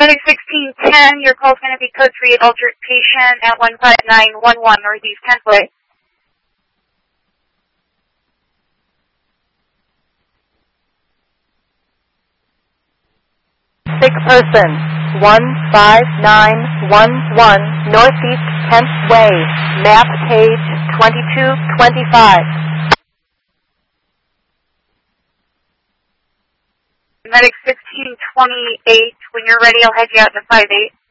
Medic 1610, your call is going to be code 38 altered patient at 15911 Northeast 10th Way. Sick person, 15911 Northeast 10th Way, map page 2225. Medic 1628, when you're ready, I'll head you out to 58.